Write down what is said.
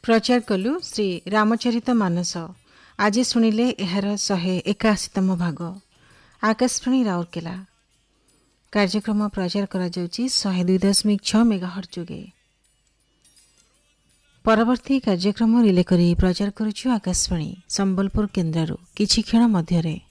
प्रचार कलु श्री रामचरित मानस। आज शुणिले एहार 181तम भाग। आकाशवाणी राउरकेला। कार्यक्रम प्रचार करा जाउची 102.6 मेगाहर्ट्ज जोगे। परवर्ती कार्यक्रम रिले करी प्रचार करुछु आकाशवाणी संबलपुर केन्द्ररू किछि क्षण मध्यरे।